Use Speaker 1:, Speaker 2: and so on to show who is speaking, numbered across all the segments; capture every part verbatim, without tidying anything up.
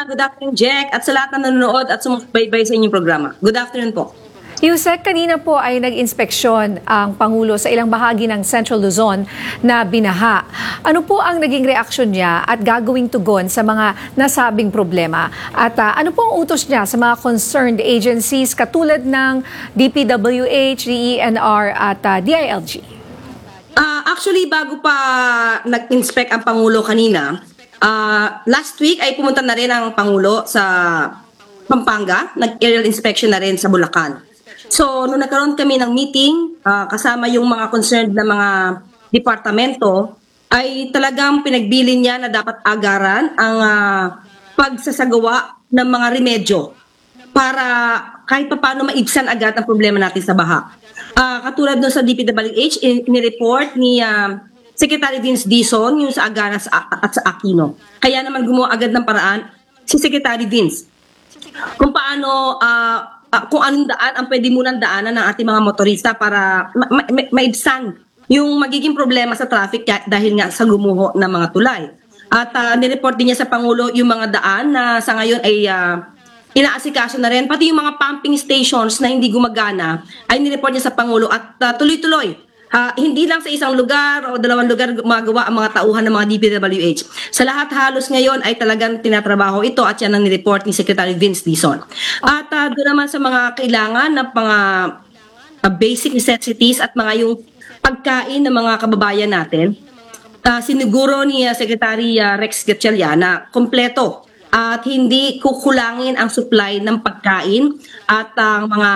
Speaker 1: good afternoon, Jack, at sa lahat na nanonood at sumusubaybay sa inyong programa. Good afternoon po.
Speaker 2: Yusek, kanina po ay nag-inspeksyon ang Pangulo sa ilang bahagi ng Central Luzon na binaha. Ano po ang naging reaksyon niya at gagawing tugon sa mga nasabing problema? At uh, ano po ang utos niya sa mga concerned agencies katulad ng D P W H, D E N R at uh, D I L G?
Speaker 1: Uh, actually, bago pa nag-inspect ang Pangulo kanina, uh, last week ay pumunta na rin ang Pangulo sa Pampanga, nag-aerial inspection na rin sa Bulacan. So, nung nagkaroon kami ng meeting, uh, kasama yung mga concerned na mga departamento, ay talagang pinagbilin niya na dapat agaran ang uh, pagsasagawa ng mga remedyo para kahit pa paano maibsan agad ang problema natin sa baha. Uh, katulad doon sa D P W H, in-report ni uh, Secretary Vince Dizon yung sa Agaras at sa Aquino. Kaya naman gumawa agad ng paraan si Secretary Vince kung paano uh, uh, kung anong daan ang pwede munang daanan ng ating mga motorista para ma- ma- maibsan yung magiging problema sa traffic dahil nga sa gumuho ng mga tulay. At uh, nireport din niya sa Pangulo yung mga daan na sa ngayon ay uh, inaasikaso na rin. Pati yung mga pumping stations na hindi gumagana ay nireport niya sa Pangulo at uh, tuloy-tuloy. Uh, hindi lang sa isang lugar o dalawang lugar gumagawa ang mga tauhan ng mga D P W H. Sa lahat halos ngayon ay talagang tinatrabaho ito at yan ang nireport ni Secretary Vince Dizon. At uh, doon naman sa mga kailangan ng mga uh, basic necessities at mga yung pagkain ng mga kababayan natin, uh, siniguro ni uh, Secretary uh, Rex Gatchalian na kompleto at hindi kukulangin ang supply ng pagkain at ang uh, mga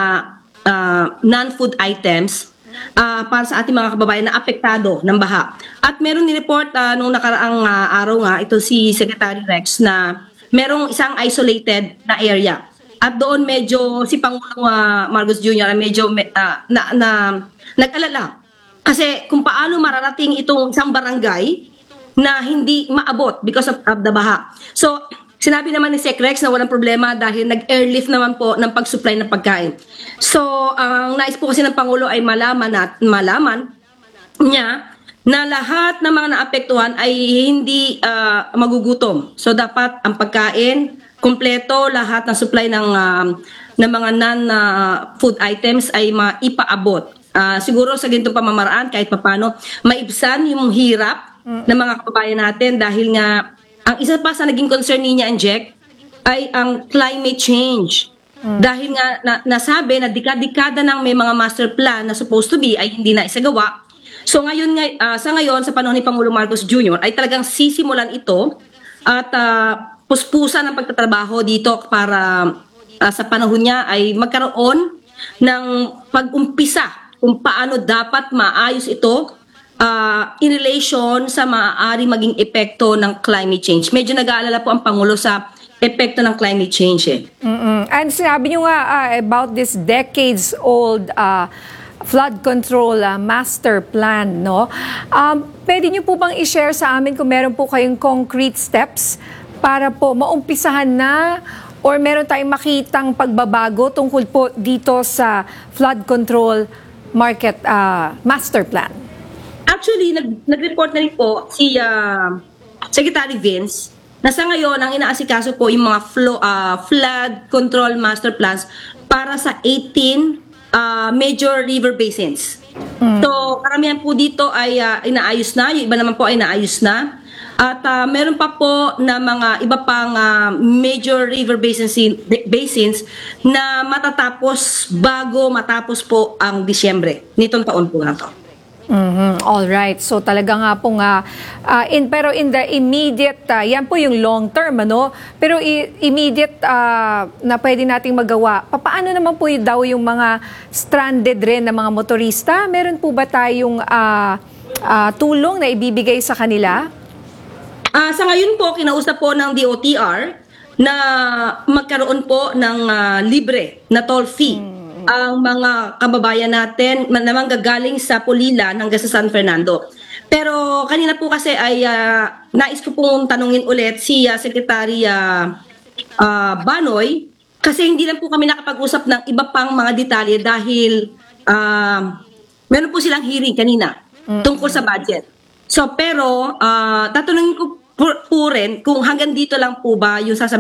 Speaker 1: uh, non-food items Uh, para sa ating mga kababayan na apektado ng baha. At meron ni-report uh, nung nakaraang uh, araw nga, ito si Secretary Rex, na merong isang isolated na area. At doon medyo si Pangulong uh, Marcos Junior ay medyo uh, na, na, nag-alala. Kasi kung paano mararating itong isang barangay na hindi maabot because of, of the baha. So, sinabi naman ni Sec Rex na walang problema dahil nag-airlift naman po ng pag-supply ng pagkain. So, ang nais po kasi ng Pangulo ay malaman at malaman niya na lahat ng mga naapektuhan ay hindi uh, magugutom. So, dapat ang pagkain, kompleto, lahat ng supply ng, uh, ng mga non-food uh, items ay maipaabot. Uh, siguro sa ganitong pamamaraan, kahit papano, maibsan yung hirap mm. ng mga kababayan natin dahil nga ang isa pa sa naging concern niya, Jack, ay ang climate change. Mm. Dahil nga na, nasabi na dekada-dekada nang may mga master plan na supposed to be ay hindi na isagawa. So ngayon, uh, sa ngayon, sa panahon ni Pangulong Marcos Junior, ay talagang sisimulan ito at uh, puspusan ang pagtatrabaho dito para uh, sa panahon niya ay magkaroon ng pag-umpisa kung paano dapat maayos ito Uh, in relation sa maaari maging epekto ng climate change. Medyo nag-aalala po ang Pangulo sa epekto ng climate change. Eh.
Speaker 2: Mm-mm. And sinabi nyo nga uh, about this decades-old uh, flood control uh, master plan, no? Um, pwede nyo po bang i-share sa amin kung meron po kayong concrete steps para po maumpisahan na or meron tayong makitang pagbabago tungkol po dito sa flood control market uh, master plan?
Speaker 1: Actually, nag, nag-report na rin po si uh, Secretary Vince na sa ngayon ang inaasikaso po yung mga flow, uh, flood control master plans para sa eighteen uh, major river basins. Mm. So, karamihan po dito ay uh, inaayos na, yung iba naman po ay inaayos na. At uh, meron pa po na mga iba pang uh, major river basins, basins na matatapos bago matapos po ang Disyembre nitong taon po na to.
Speaker 2: Mm-hmm. All right. So talaga nga po nga uh, in pero in the immediate uh, yan po yung long term ano, pero i- immediate uh, na pwede nating magawa. Paano naman po yung, daw yung mga stranded rin na mga motorista? Meron po ba tayong uh, uh, tulong na ibibigay sa kanila?
Speaker 1: Uh, sa ngayon po kinausap po ng D O T R na magkaroon po ng uh, libre na toll fee. Hmm. Ang mga kababayan natin namang gagaling sa Pulilan hanggang sa San Fernando. Pero kanina po kasi ay uh, nais ko pong tanungin ulit si uh, Secretary uh, uh, Banoy kasi hindi lang po kami nakapag-usap ng iba pang mga detalye dahil uh, meron po silang hearing kanina tungkol sa budget. So pero uh, tatanungin ko po, po rin kung hanggang dito lang po ba yung sasabihin